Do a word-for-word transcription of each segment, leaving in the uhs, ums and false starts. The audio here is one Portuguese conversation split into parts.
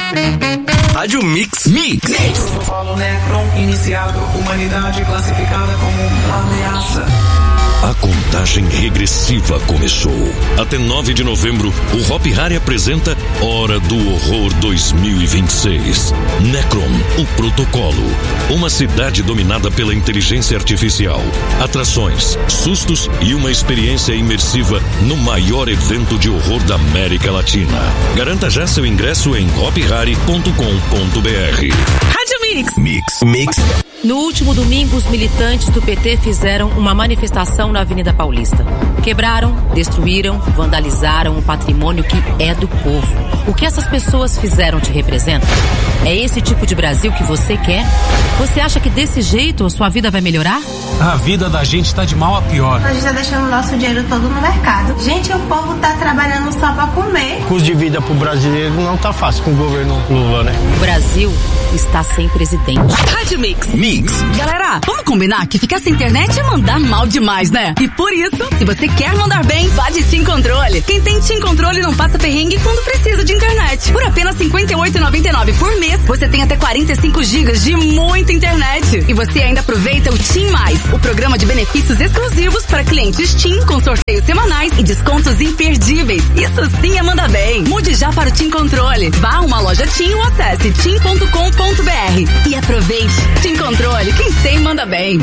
Rádio Mix. Mix. Protocolo Necron iniciado. Humanidade classificada como ameaça. A contagem regressiva começou. Até nove de novembro, o Hop Hari apresenta Hora do Horror dois mil e vinte e seis. Necron, o protocolo. Uma cidade dominada pela inteligência artificial. Atrações, sustos e uma experiência imersiva no maior evento de horror da América Latina. Garanta já seu ingresso em hop hari ponto com ponto b r. Rádio Mix. Mix. Mix. No último domingo, os militantes do P T fizeram uma manifestação na Avenida Paulista. Quebraram, destruíram, vandalizaram o patrimônio que é do povo. O que essas pessoas fizeram te representa? É esse tipo de Brasil que você quer? Você acha que desse jeito a sua vida vai melhorar? A vida da gente tá de mal a pior. A gente tá deixando o nosso dinheiro todo no mercado. Gente, o povo tá trabalhando só pra comer. O custo de vida pro brasileiro não tá fácil com o governo Lula, né? O Brasil está sem presidente. Rádio Mix. Mix. Galera, vamos combinar que ficar sem internet é mandar mal demais, né? E por isso, se você quer mandar bem, vá de TIM Controle. Quem tem TIM Controle não passa perrengue quando precisa de internet. Por apenas cinquenta e oito reais e noventa e nove centavos por mês, você tem até quarenta e cinco gigas de muita internet. E você ainda aproveita o TIM Mais, o programa de benefícios exclusivos para clientes TIM com sorteios semanais e descontos imperdíveis. Isso sim é mandar bem. Mude já para o TIM Controle. Vá a uma loja TIM ou acesse tim ponto com ponto b r e aproveite. TIM Controle, quem tem manda bem.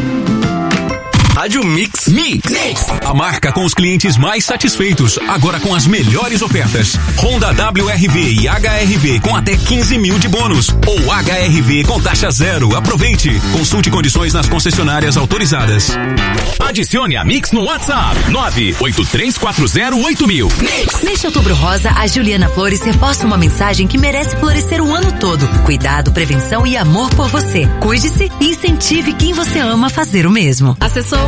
Rádio Mix. Mix. A marca com os clientes mais satisfeitos, agora com as melhores ofertas. Honda W R V e H R V com até quinze mil de bônus. Ou H R V com taxa zero. Aproveite. Consulte condições nas concessionárias autorizadas. Adicione a Mix no WhatsApp. nove oito três quatro zero oito mil. Neste Outubro Rosa, a Juliana Flores reforça uma mensagem que merece florescer o ano todo. Cuidado, prevenção e amor por você. Cuide-se e incentive quem você ama a fazer o mesmo. Acessou